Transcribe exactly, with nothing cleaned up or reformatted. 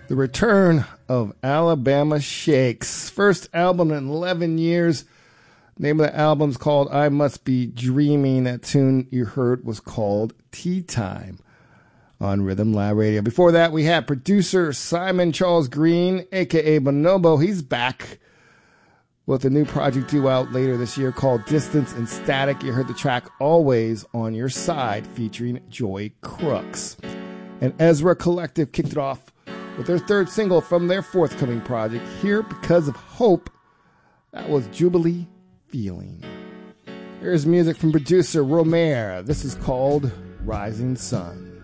The return of Alabama Shakes. First album in eleven years. Name of the album's called I Must Be Dreaming. That tune you heard was called Tea Time on Rhythm Lab Radio. Before that, we had producer Simon Charles Green, a k a. Bonobo. He's back with a new project due out later this year called Distance and Static. You heard the track Always on Your Side featuring Joy Crooks. And Ezra Collective kicked it off with their third single from their forthcoming project, Here Because of Hope. That was Jubilee Feeling. Here's music from producer Romare. This is called Rising Sun.